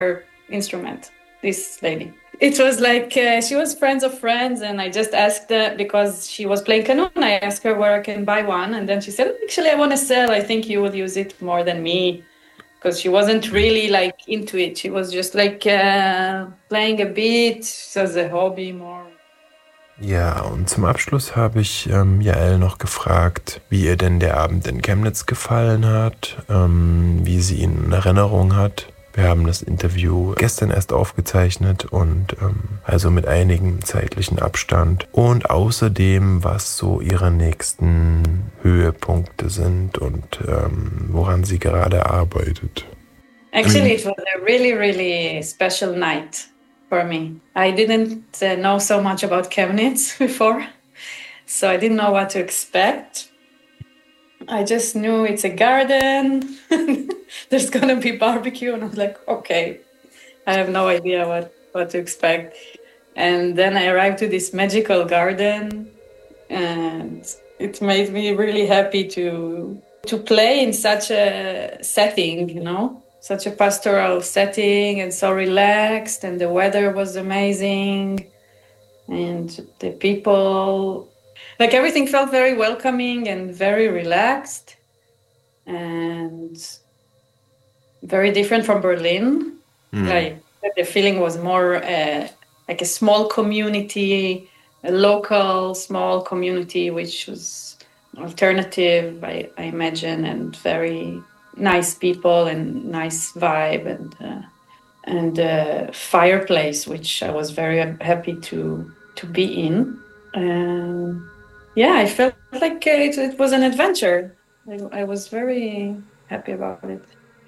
her instrument, this lady. It was like she was friends of friends, and I just asked her because she was playing Canon. I asked her where I can buy one, and then she said, "Actually, I want to sell. I think you will use it more than me," because she wasn't really like into it. She was just like playing a bit as a hobby more. Ja, und zum Abschluss habe ich Jael noch gefragt, wie ihr denn der Abend in Chemnitz gefallen hat, wie sie ihn in Erinnerung hat. Wir haben das Interview gestern erst aufgezeichnet und also mit einigem zeitlichen Abstand. Und außerdem, was so ihre nächsten Höhepunkte sind und woran sie gerade arbeitet. Actually, it was a really, really special night for me. I didn't know so much about Chemnitz before, so I didn't know what to expect. I just knew it's a garden, there's gonna be barbecue, and I was like, okay, I have no idea what to expect. And then I arrived to this magical garden, and it made me really happy to play in such a setting, you know, such a pastoral setting, and so relaxed, and the weather was amazing, and the people, like everything felt very welcoming and very relaxed and very different from Berlin. Like the feeling was more like a small community, a local small community, which was alternative, I imagine, and very nice people and nice vibe, and fireplace, which I was very happy to be in. Yeah, I felt like it was an adventure. I was very happy about it.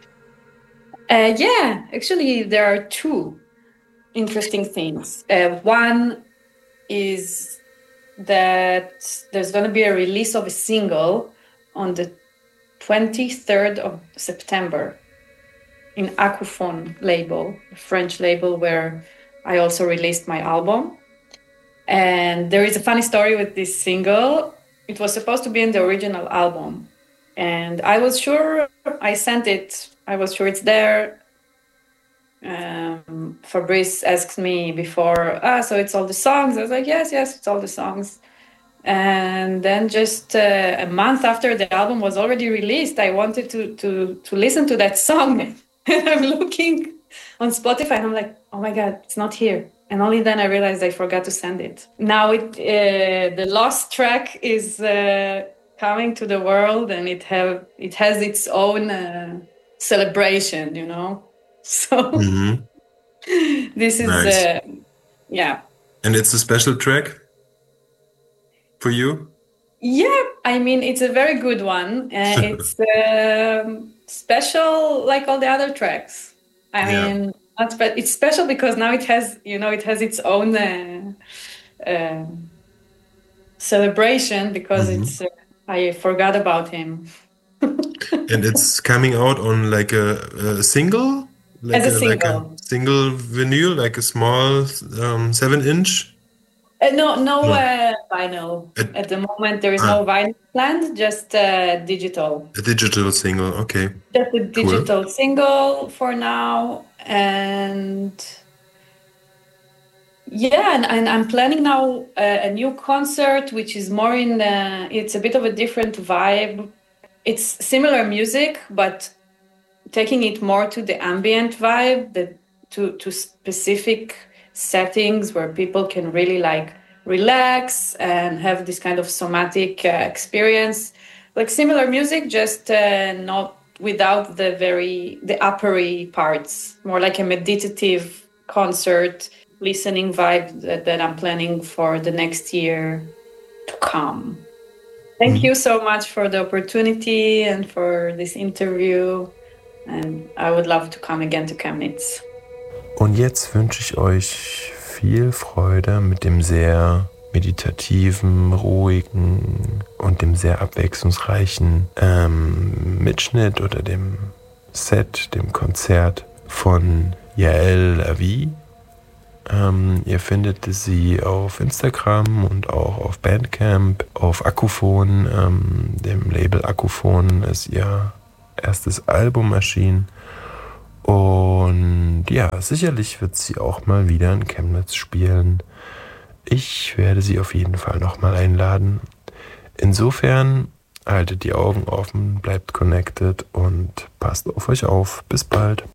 Yeah, actually, there are two interesting things. One is that there's going to be a release of a single on the 23rd of September in Acophone label, a French label where I also released my album. And there is a funny story with this single. It was supposed to be in the original album. And I was sure I sent it. I was sure it's there. Fabrice asked me before, so it's all the songs. I was like, yes, it's all the songs. And then just a month after the album was already released, I wanted to listen to that song. And I'm looking on Spotify and I'm like, oh my God, it's not here. And only then I realized I forgot to send it. Now the lost track is coming to the world, and it has its own celebration, you know. So this is nice. Yeah. And it's a special track for you? Yeah, I mean, it's a very good one. It's special like all the other tracks. I mean, it's special because now it has its own celebration, because it's I forgot about him. And it's coming out on like a single? As a single. Like a single vinyl, like a small 7-inch? No vinyl. At the moment, there is no vinyl planned, just digital. A digital single, okay. Just a digital single for now. And yeah, and I'm planning now a new concert, which is more it's a bit of a different vibe. It's similar music, but taking it more to the ambient vibe, to specific settings where people can really like relax and have this kind of somatic experience, like similar music, just not without the uppery parts, more like a meditative concert listening vibe that I'm planning for the next year to come. Thank you so much for the opportunity and for this interview, and I would love to come again to Chemnitz. Und jetzt wünsche ich euch viel Freude mit dem sehr meditativen, ruhigen und dem sehr abwechslungsreichen Mitschnitt oder dem Set, dem Konzert von Yael Lavi. Ihr findet sie auf Instagram und auch auf Bandcamp, auf Acophone, dem Label Acophone ist ihr erstes Album erschienen. Und ja, sicherlich wird sie auch mal wieder in Chemnitz spielen. Ich werde sie auf jeden Fall nochmal einladen. Insofern haltet die Augen offen, bleibt connected und passt auf euch auf. Bis bald.